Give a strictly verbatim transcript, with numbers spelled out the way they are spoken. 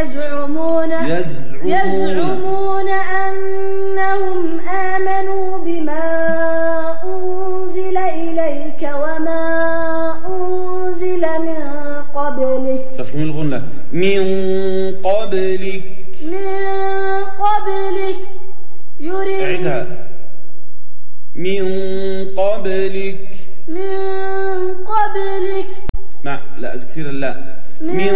يزعمون يزعمون, يزعمون أنهم آمنوا بما أنزل إليك وما أنزل من قبلك. تفهم الغنة من قبلك من قبلك يريد أعدها من قبلك من قبلك مع لا تكسير لا من